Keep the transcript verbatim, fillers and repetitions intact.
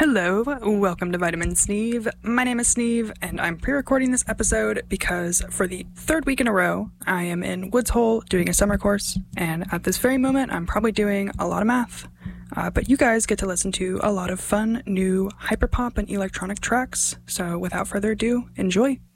Hello, welcome to Vitamin Sneeve. My name is Sneeve, and I'm pre-recording this episode because for the third week in a row, I am in Woods Hole doing a summer course, and at this very moment, I'm probably doing a lot of math. Uh, but you guys get to listen to a lot of fun, new hyperpop and electronic tracks, so without further ado, enjoy!